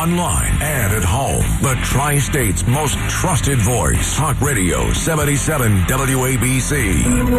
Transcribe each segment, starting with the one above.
online, and at home. The Tri-State's most trusted voice. Talk Radio 77 WABC.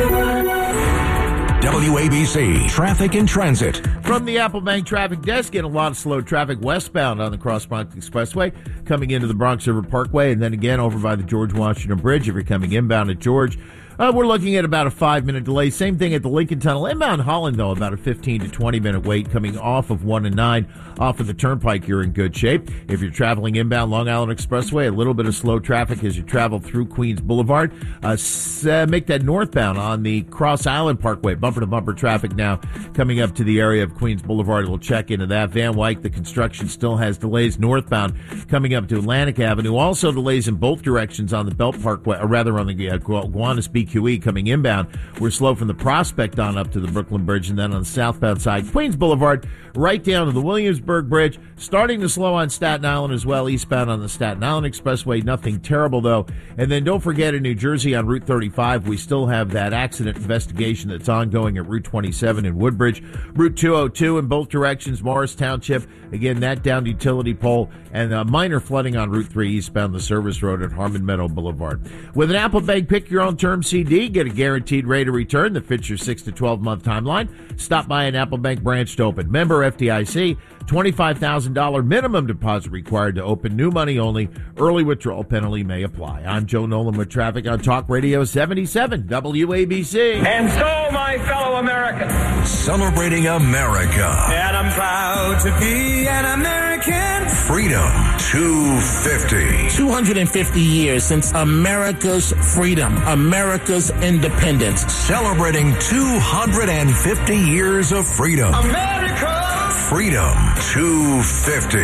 WABC Traffic and Transit. From the Apple Bank Traffic Desk, getting a lot of slow traffic westbound on the Cross Bronx Expressway, coming into the Bronx River Parkway, and then again over by the George Washington Bridge if you're coming inbound at George. We're looking at about a 5-minute delay. Same thing at the Lincoln Tunnel. Inbound Holland, though, about a 15 to 20-minute wait coming off of 1 and 9. Off of the Turnpike, you're in good shape. If you're traveling inbound Long Island Expressway, a little bit of slow traffic as you travel through Queens Boulevard. Make that northbound on the Cross Island Parkway. Bumper-to-bumper traffic now coming up to the area of Queens Boulevard. We'll check into that. Van Wyck, the construction still has delays northbound coming up to Atlantic Avenue. Also delays in both directions on the Belt Parkway, or rather on the Gowanus BQE coming inbound. We're slow from the Prospect on up to the Brooklyn Bridge, and then on the southbound side, Queens Boulevard, right down to the Williamsburg Bridge. Starting to slow on Staten Island as well, eastbound on the Staten Island Expressway. Nothing terrible, though. And then don't forget in New Jersey on Route 35, we still have that accident investigation that's ongoing at Route 27 in Woodbridge. Route 202 in both directions, Morris Township. Again, that down to Utility Pole. And minor flooding on Route 3 eastbound the Service Road at Harmon Meadow Boulevard. With an Apple Bank Pick Your Own Term CD, get a guaranteed rate of return that fits your 6 to 12-month timeline. Stop by an Apple Bank branch to open. Member FDIC, $25,000 minimum deposit required to open. New money only. Early withdrawal penalty may apply. I'm Joe Nolan with traffic on Talk Radio 77 WABC. And so, my fellow Americans, Celebrating America. and I'm proud to be an American. Freedom 250. 250 years since America's freedom, America's independence. Celebrating 250 years of freedom. America! Freedom 250.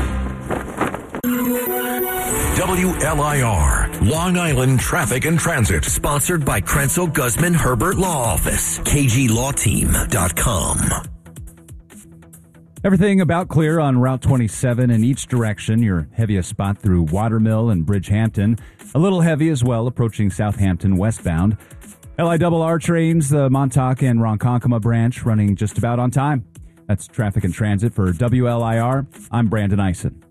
WLIR, Long Island Traffic and Transit. Sponsored by Krenzel Guzman Herbert Law Office. KGLawTeam.com. Everything about clear on Route 27 in each direction. Your heaviest spot through Watermill and Bridgehampton. A little heavy as well approaching Southampton westbound. LIRR trains, the Montauk and Ronkonkoma branch running just about on time. That's Traffic and Transit for WLIR. I'm Brandon Eisen.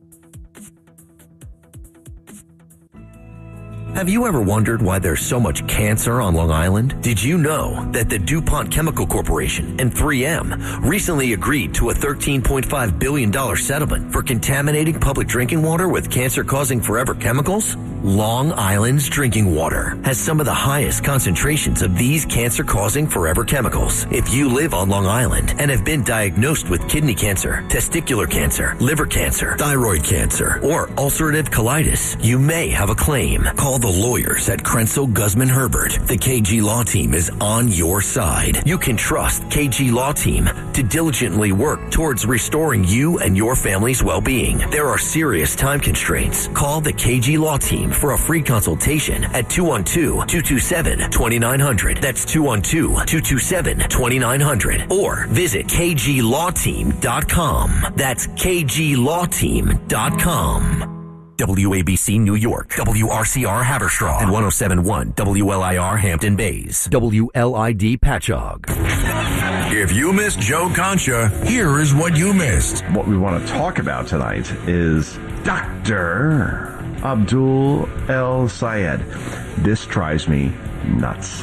Have you ever wondered why there's so much cancer on Long Island? Did you know that the DuPont Chemical Corporation and 3M recently agreed to a $13.5 billion settlement for contaminating public drinking water with cancer-causing forever chemicals? Long Island's drinking water has some of the highest concentrations of these cancer-causing forever chemicals. If you live on Long Island and have been diagnosed with kidney cancer, testicular cancer, liver cancer, thyroid cancer, or ulcerative colitis, you may have a claim. Call the lawyers at Krenzel Guzman Herbert. The KG Law Team is on your side. You can trust KG Law Team to diligently work towards restoring you and your family's well-being. There are serious time constraints. Call the KG Law Team for a free consultation at 212-227-2900. That's 212-227-2900. Or visit KGLawTeam.com. That's KGLawTeam.com. WABC New York, WRCR Haverstraw, and 107.1 WLIR Hampton Bays, WLID Patchogue. If you missed Joe Concha, here is what you missed. What we want to talk about tonight is Dr. Abdul El Sayed. This drives me nuts.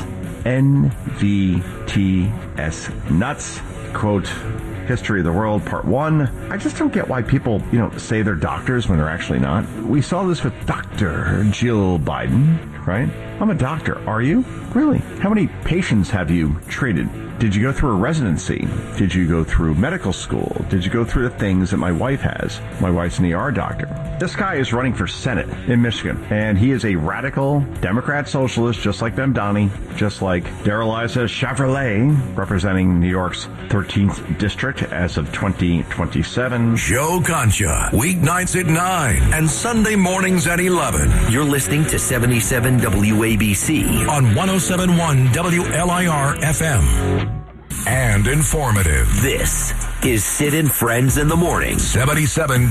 NVTS nuts. Quote, History of the World, Part 1. I just don't get why people, say they're doctors when they're actually not. We saw this with Dr. Jill Biden, right? I'm a doctor. Are you? Really? How many patients have you treated? Did you go through a residency? Did you go through medical school? Did you go through the things that my wife has? My wife's an ER doctor. This guy is running for Senate in Michigan, and he is a radical Democrat socialist, just like Mamdani, just like Darrell-Issa Chevrolet, representing New York's 13th district as of 2027. Joe Concha, weeknights at 9 and Sunday mornings at 11. You're listening to 77 WABC on 107.1 WLIR FM. And informative. This is Sid and Friends in the Morning. 77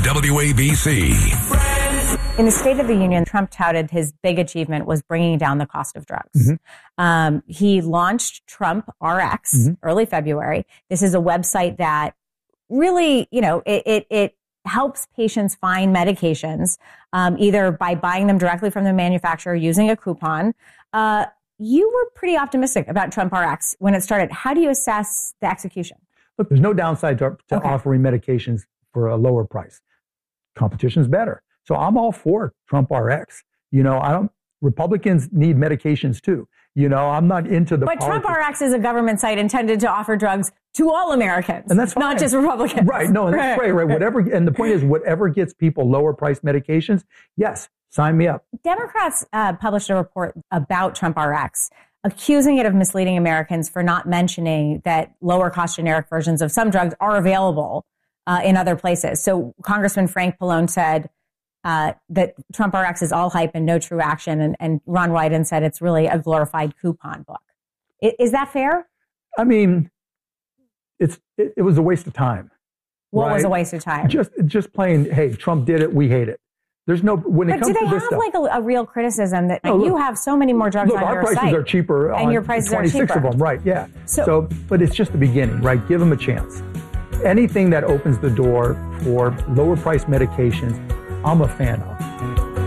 WABC. In the State of the Union, Trump touted his big achievement was bringing down the cost of drugs. Mm-hmm. He launched Trump RX early February. This is a website that really, it helps patients find medications, either by buying them directly from the manufacturer using a coupon. You were pretty optimistic about TrumpRx when it started. How do you assess the execution? Look, there's no downside to offering medications for a lower price. Competition's better. So I'm all for TrumpRx. Republicans need medications too. I'm not into the But TrumpRx is a government site intended to offer drugs to all Americans. And that's fine. Not just Republicans. Right. No, and that's right. Whatever. And the point is, whatever gets people lower priced medications, yes, sign me up. Democrats published a report about TrumpRx, accusing it of misleading Americans for not mentioning that lower cost generic versions of some drugs are available in other places. So Congressman Frank Pallone said that TrumpRx is all hype and no true action. And Ron Wyden said it's really a glorified coupon book. Is that fair? I mean, it was a waste of time. What was a waste of time? Just plain, hey, Trump did it, we hate it. There's no, when it comes to this stuff. Do they have like a real criticism that you have so many more drugs on your site? Our prices are cheaper and your prices are cheaper. 26 of them, right, yeah. So, but it's just the beginning, right? Give them a chance. Anything that opens the door for lower priced medications, I'm a fan of.